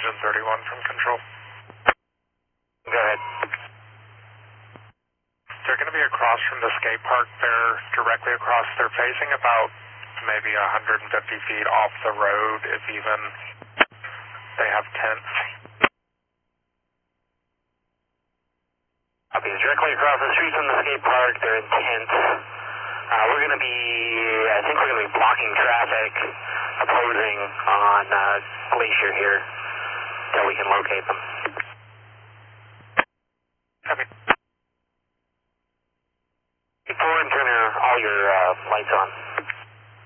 engine 31 from control. Go ahead. They're going to be across from the skate park. They're directly across. They're facing about maybe 150 feet off the road, if even. They have tents. Copy. Directly across the street from the skate park. They're in tents. We're going to be, I think we're going to be blocking traffic opposing on Glacier here until we can locate them. Copy. Before and turn all your lights on.